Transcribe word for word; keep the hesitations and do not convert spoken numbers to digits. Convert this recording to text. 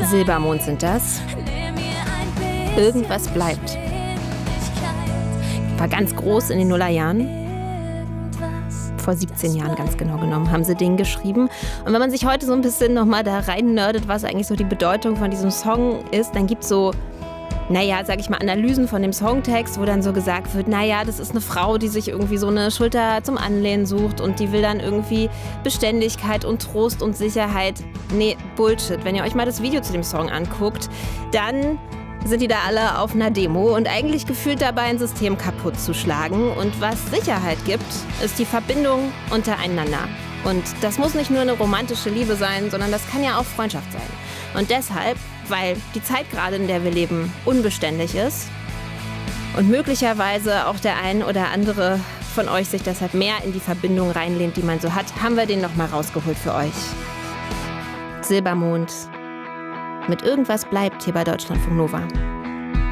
Silbermond sind das. Irgendwas bleibt. War ganz groß in den Nullerjahren. Vor siebzehn Jahren ganz genau genommen, haben sie den geschrieben. Und wenn man sich heute so ein bisschen nochmal da rein nerdet, was eigentlich so die Bedeutung von diesem Song ist, dann gibt es so, naja, sag ich mal, Analysen von dem Songtext, wo dann so gesagt wird, naja, das ist eine Frau, die sich irgendwie so eine Schulter zum Anlehnen sucht und die will dann irgendwie Beständigkeit und Trost und Sicherheit. Nee, Bullshit. Wenn ihr euch mal das Video zu dem Song anguckt, dann sind die da alle auf einer Demo und eigentlich gefühlt dabei, ein System kaputt zu schlagen. Und was Sicherheit gibt, ist die Verbindung untereinander. Und das muss nicht nur eine romantische Liebe sein, sondern das kann ja auch Freundschaft sein. Und deshalb, weil die Zeit gerade, in der wir leben, unbeständig ist und möglicherweise auch der ein oder andere von euch sich deshalb mehr in die Verbindung reinlehnt, die man so hat, haben wir den nochmal rausgeholt für euch. Silbermond. Mit Irgendwas bleibt hier bei Deutschlandfunk Nova.